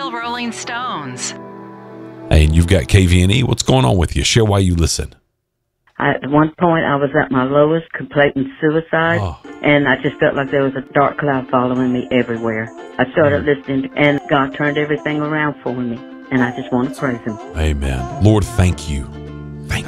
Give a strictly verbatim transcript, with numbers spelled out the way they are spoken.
Nashville Rolling Stones. Hey, and you've got K V N E. What's going on with you? Share why you listen. At one point, I was at my lowest, completing suicide, Oh. and I just felt like there was a dark cloud following me everywhere. I started Mm. listening, and God turned everything around for me, and I just want to praise Him. Amen. Lord, thank you